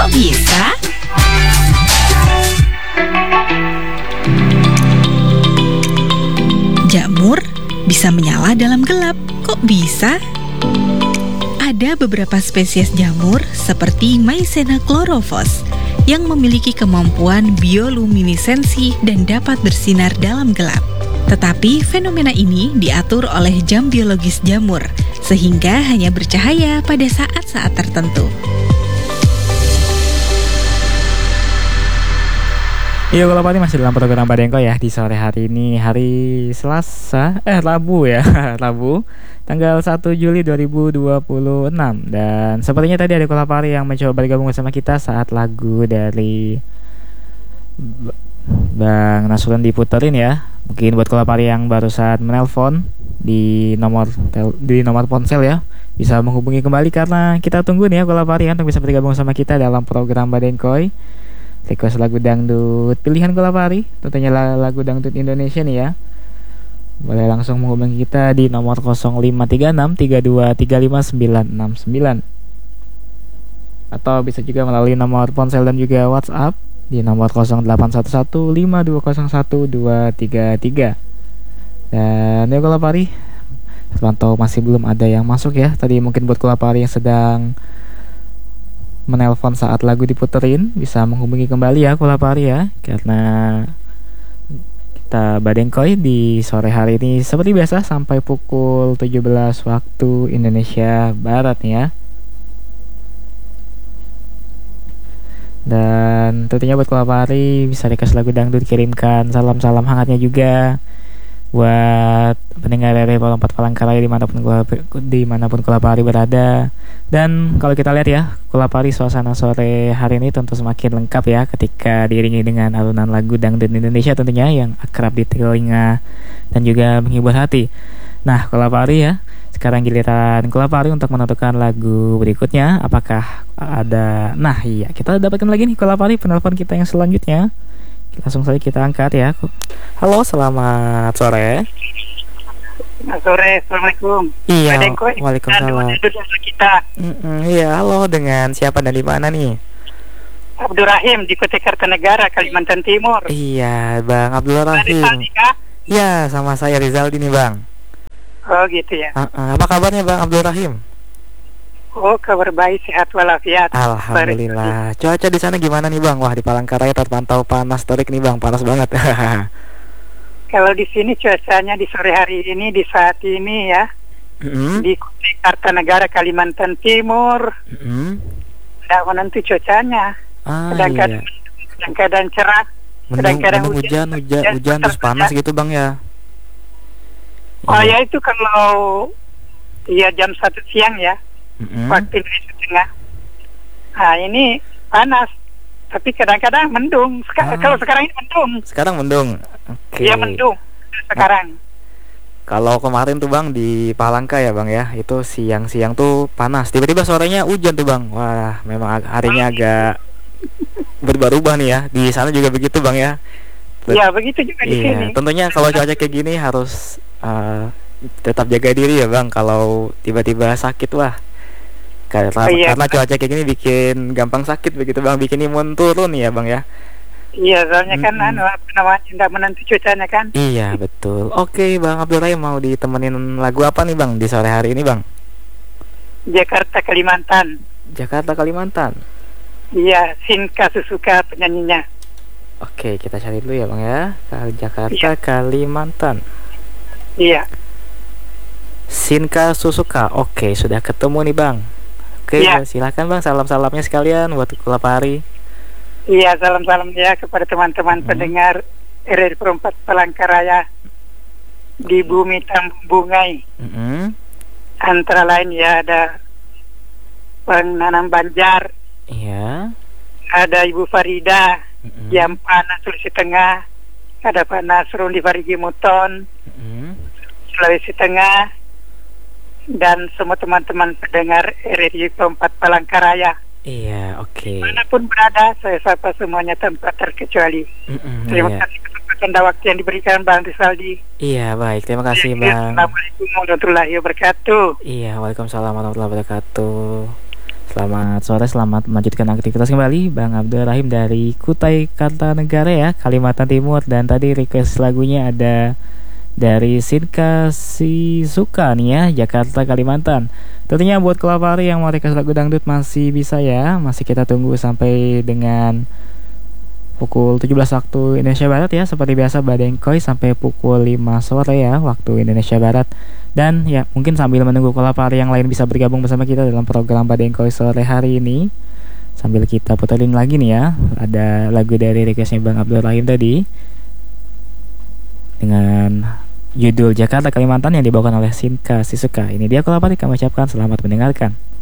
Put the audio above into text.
Kok bisa? Jamur bisa menyala dalam gelap. Kok bisa? Ada beberapa spesies jamur seperti Mycena chlorophyllus yang memiliki kemampuan bioluminesensi dan dapat bersinar dalam gelap. Tetapi fenomena ini diatur oleh jam biologis jamur, sehingga hanya bercahaya pada saat-saat tertentu. Iya, kalau Pak masih dalam program Badengko ya di sore hari ini, hari Selasa, Rabu ya, Rabu, tanggal 1 Juli 2026. Dan sepertinya tadi ada Kolapari yang mencoba bergabung bersama kita saat lagu dari Bang Nasrun diputerin ya. Mungkin buat Kolapari yang barusan menelpon di nomor ponsel ya, bisa menghubungi kembali karena kita tunggu nih ya Kolapari untuk bisa bergabung sama kita dalam program Badengkoy. Request lagu dangdut pilihan Kolapari, tentunya lagu dangdut Indonesia nih ya. Boleh langsung menghubungi kita di nomor 0536323599 atau bisa juga melalui nomor ponsel dan juga WhatsApp di nomor 081152012333. Dan ya Kolapari, terpantau masih belum ada yang masuk ya. Tadi mungkin buat Kolapari yang sedang menelpon saat lagu diputerin, bisa menghubungi kembali ya Kolapari ya, karena kita Badengkoy di sore hari ini seperti biasa sampai pukul 17 waktu Indonesia Barat nih ya. Dan tentunya buat Kolapari bisa request lagu dangdut, kirimkan salam-salam hangatnya juga buat pendengar RRI 4 Palangkaraya dimanapun Kolapari berada. Dan kalau kita lihat ya, Kolapari suasana sore hari ini tentu semakin lengkap ya ketika diiringi dengan alunan lagu dangdut Indonesia tentunya yang akrab di telinga dan juga menghibur hati. Nah Kolapari ya, sekarang giliran Kolapari untuk menentukan lagu berikutnya. Apakah ada? Nah iya, kita dapatkan lagi nih Kolapari penelpon kita yang selanjutnya. Langsung saja kita angkat ya. Halo, selamat sore. Selamat sore, assalamualaikum. Iya, waalaikumsalam. Iya, halo, dengan siapa dan di mana nih? Abdul Rahim di Kota Kartanegara, Kalimantan Timur. Iya, Bang Abdul Rahim. Iya, sama saya Rizaldi nih, Bang. Oh gitu ya. Apa kabarnya Bang Abdul Rahim? Oh, kabar baik, sehat walafiat. Alhamdulillah. Cuaca di sana gimana nih Bang? Wah, di Palangkaraya terpantau panas terik nih Bang, panas banget. Kalau di sini cuacanya di sore hari ini, di saat ini ya, di Kota Kartanegara, Kalimantan Timur, tidak menentu cuacanya. Kadang-kadang cerah, kadang-kadang hujan terus panas gitu Bang ya. Oh ya, itu kalau ya jam 1 siang ya. Waktu Indonesia Tengah. Nah ini panas, tapi kadang-kadang mendung. Kalau sekarang ini mendung. Sekarang mendung. Oke. Iya mendung sekarang. Kalau kemarin tuh Bang di Palangka ya Bang ya, itu siang-siang tuh panas. Tiba-tiba sorenya hujan tuh Bang. Wah, memang harinya agak berubah-ubah nih ya. Di sana juga begitu Bang ya. Iya begitu juga di sini. Tentunya kalau cuaca kayak gini harus tetap jaga diri ya Bang. Kalau tiba-tiba sakit wah. Karena cuaca kayak gini bikin gampang sakit begitu Bang, bikin imun turun ya Bang ya. Iya, soalnya kan tidak menentu cuacanya kan. Iya betul. Oke Bang Abdul Rahim, mau ditemenin lagu apa nih Bang di sore hari ini Bang? Jakarta Kalimantan. Jakarta Kalimantan. Iya, Sinka Susuka penyanyinya. Oke, kita cari dulu ya Bang ya. Jakarta Kalimantan. Iya. Sinka Susuka. Oke, sudah ketemu nih Bang. Oke, silakan Bang, salam-salamnya sekalian buat Kolapari. Iya, salam-salam ya kepada teman-teman pendengar RRI 4 Palangkaraya di Bumi Tambung Bungai. Antara lain ya ada Bang Nanang Banjar. Iya. Ada Ibu Farida Jampana Sulawesi Tengah. Ada Pak Nasrun di Parigi Muton, Sulawesi Tengah. Dan semua teman-teman pendengar RRI 4 Palangkaraya. Iya, oke. Dimanapun berada, saya sapa semuanya tanpa terkecuali. Terima kasih kesempatan dan waktu yang diberikan Bang Rizaldi. Iya, baik. Terima kasih Bang. Assalamualaikum warahmatullahi wabarakatuh. Iya, waalaikumsalam warahmatullahi wabarakatuh. Selamat sore, selamat melanjutkan aktivitas kembali Bang Abdul Rahim dari Kutai Kartanegara ya, Kalimantan Timur. Dan tadi request lagunya ada dari Sinka Sisuka nih ya, Jakarta, Kalimantan. Tentunya buat Kelapari yang mau request lagu dangdut masih bisa ya, masih kita tunggu sampai dengan pukul 17 waktu Indonesia Barat ya. Seperti biasa Badengkoy sampai pukul 5 sore ya waktu Indonesia Barat. Dan ya mungkin sambil menunggu Kelapari yang lain bisa bergabung bersama kita dalam program Badengkoy sore hari ini, sambil kita puterin lagi nih ya, ada lagu dari requestnya Bang Abdul Rahim tadi dengan judul Jakarta Kalimantan yang dibawakan oleh Sinka Sisuka. Ini dia Kelapari, kami ucapkan selamat mendengarkan.